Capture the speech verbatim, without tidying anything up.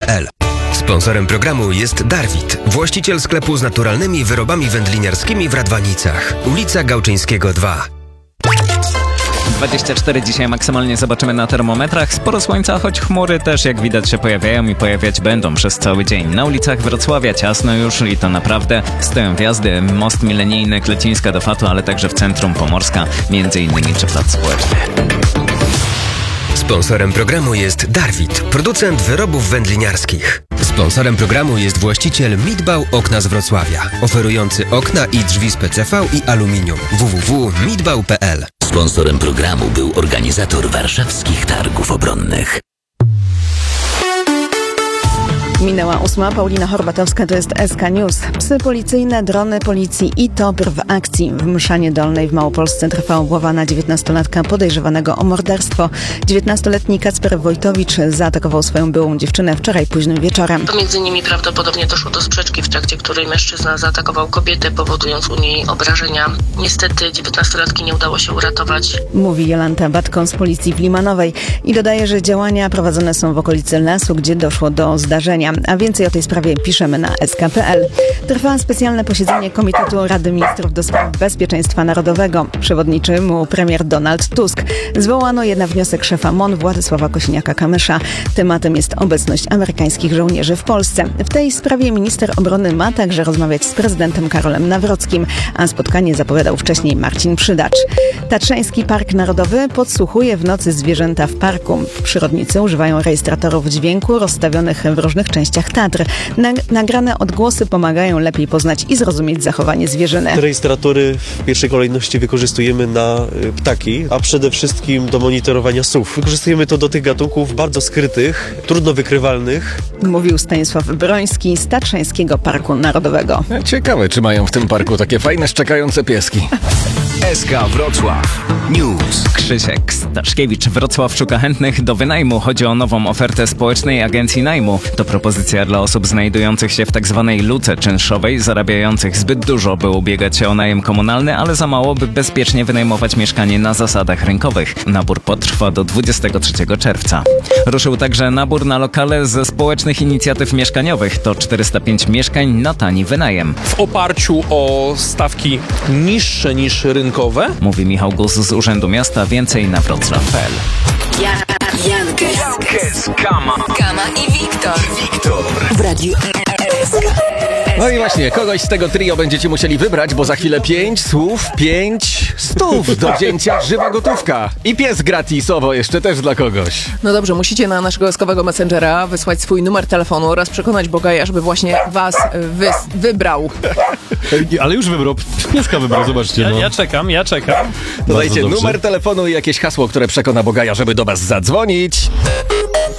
l. Sponsorem programu jest Darwit, właściciel sklepu z naturalnymi wyrobami wędliniarskimi w Radwanicach. Ulica Gałczyńskiego dwa. dwadzieścia cztery dzisiaj maksymalnie zobaczymy na termometrach. Sporo słońca, choć chmury też jak widać się pojawiają i pojawiać będą przez cały dzień. Na ulicach Wrocławia ciasno już i to naprawdę. Stoją wjazdy, most milenijny, Klecińska do Fatu, ale także w centrum Pomorska, między innymi czy Plac Społeczny. Sponsorem programu jest Darwit, producent wyrobów wędliniarskich. Sponsorem programu jest właściciel Midbał Okna z Wrocławia, oferujący okna i drzwi z P C V i aluminium. w w w kropka midbał kropka p l. Sponsorem programu był organizator warszawskich targów obronnych. Minęła ósma. Paulina Horbatowska, to jest S K News. Psy policyjne, drony policji i T O P R w akcji. W Mszanie Dolnej w Małopolsce trwa obława na dziewiętnastolatka podejrzewanego o morderstwo. dziewiętnastoletni Kacper Wojtowicz zaatakował swoją byłą dziewczynę wczoraj późnym wieczorem. Pomiędzy nimi prawdopodobnie doszło do sprzeczki, w trakcie której mężczyzna zaatakował kobietę, powodując u niej obrażenia. Niestety dziewiętnastolatki nie udało się uratować. Mówi Jolanta Batką z policji w Limanowej i dodaje, że działania prowadzone są w okolicy lasu, gdzie doszło do zdarzenia. A więcej o tej sprawie piszemy na s k kropka p l. Trwa specjalne posiedzenie Komitetu Rady Ministrów do spraw Bezpieczeństwa Narodowego. Przewodniczy mu premier Donald Tusk. Zwołano jednak wniosek szefa M O N Władysława Kosiniaka-Kamysza. Tematem jest obecność amerykańskich żołnierzy w Polsce. W tej sprawie minister obrony ma także rozmawiać z prezydentem Karolem Nawrockim, a spotkanie zapowiadał wcześniej Marcin Przydacz. Tatrzański Park Narodowy podsłuchuje w nocy zwierzęta w parku. Przyrodnicy używają rejestratorów dźwięku rozstawionych w różnych częściach Tatr. Nagrane odgłosy pomagają lepiej poznać i zrozumieć zachowanie zwierzyny. Te rejestratory w pierwszej kolejności wykorzystujemy na ptaki, a przede wszystkim do monitorowania sów. Wykorzystujemy to do tych gatunków bardzo skrytych, trudno wykrywalnych. Mówił Stanisław Broński z Tatrzańskiego Parku Narodowego. Ciekawe, czy mają w tym parku takie fajne, szczekające pieski. S K Wrocław News. Krzysiek Staszkiewicz. Wrocław szuka chętnych do wynajmu. Chodzi o nową ofertę Społecznej Agencji Najmu. To propozycja dla osób znajdujących się w tzw. luce czynszowej, zarabiających zbyt dużo, by ubiegać się o najem komunalny, ale za mało, by bezpiecznie wynajmować mieszkanie na zasadach rynkowych. Nabór potrwa do dwudziestego trzeciego czerwca. Ruszył także nabór na lokale ze społecznych inicjatyw mieszkaniowych. To czterysta pięć mieszkań na tani wynajem. W oparciu o stawki niższe niż rynkowe. Mówi Michał Gus z Urzędu Miasta. Więcej na wrocław kropka p l. Ja, Jankes, Jankes, Kama. Kama i Wiktor. Wiktor. W Radiu R S K. No i właśnie, kogoś z tego trio będziecie musieli wybrać, bo za chwilę pięć słów, pięć stów do wzięcia, żywa gotówka. I pies gratisowo jeszcze też dla kogoś. No dobrze, musicie na naszego eskowego messengera wysłać swój numer telefonu oraz przekonać Bogaja, żeby właśnie was wy wybrał. Ale już wybrał, pieska wybrał, zobaczcie. No. Ja, ja czekam, ja czekam. Dodajcie numer telefonu i jakieś hasło, które przekona Bogaja, żeby do was zadzwonić.